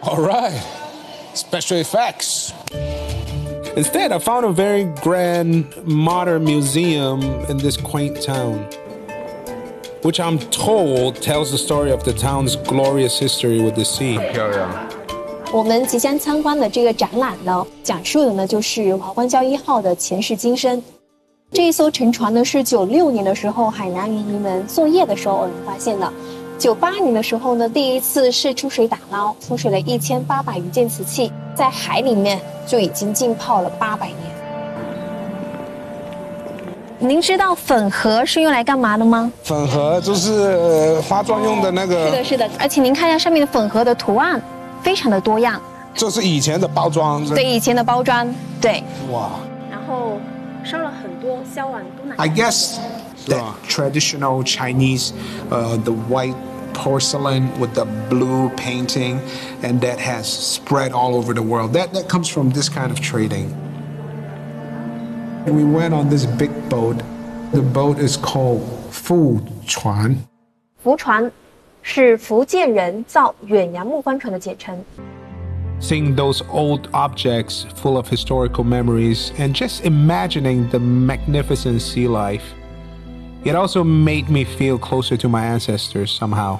All right, special effects. Instead, I found a very grand modern museum in this quaint town, which I'm told tells the story of the town's glorious history with the sea. 漂亮。 我们即将参观的这个展览呢，讲述的呢就是华冠礁1号的前世今生。这一艘沉船呢是96年的时候海南渔民们作业的时候偶然发现的。98年的时候呢，第一次是出水打捞，出水了1800余件瓷器，在海里面就已经浸泡了800年。您知道粉盒是用来干嘛的吗？ 粉盒就是化妆用的那个。 是的，是的。而且您看一下上面的粉盒的图案，非常的多样。 这是以前的包装。 对，以前的包装，对。 哇。 然后烧了很多烧完都拿。 I guess that traditional Chinese, the white porcelain with the blue painting, and that has spread all over the world. That comes from this kind of trading. We went on this big boat. The boat is called 福船。 福船是福建人造远洋木帆船的简称。 Seeing those old objects full of historical memories and just imagining the magnificent sea life, it also made me feel closer to my ancestors somehow.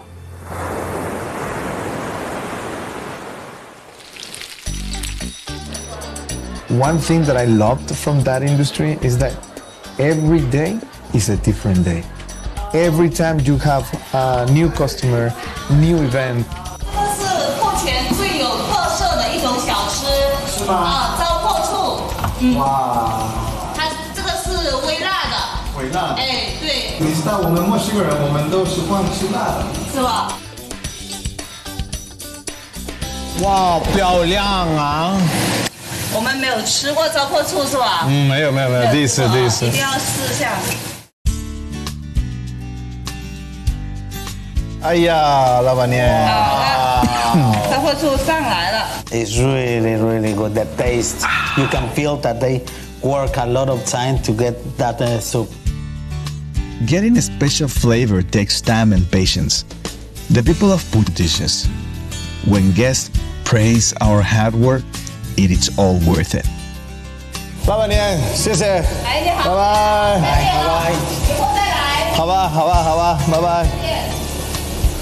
One thing that I loved from that industry is that every day is a different day. Every time you have a new customer, new event. 这是富泉最有特色的一种小吃，是吗？啊，糟粕醋。哇。它这个是微辣的。 微辣。 哎，对。 你知道我们墨西哥人，我们都喜欢吃辣的， 是吧？ 哇，漂亮啊！ 我们没有吃过糟粕醋是吧？ 没有，第一次。 一定要试一下。 哎呀，老板娘， 糟粕醋上来了。 It's really, really good. The taste, you can feel that they work a lot of time to get that soup. Getting a special flavor takes time and patience. The people of Punta Dishes, when guests praise our hard work, it is all worth it. 老板娘，谢谢， 哎，你好， 拜拜， 拜拜，以后再来。 好吧，拜拜。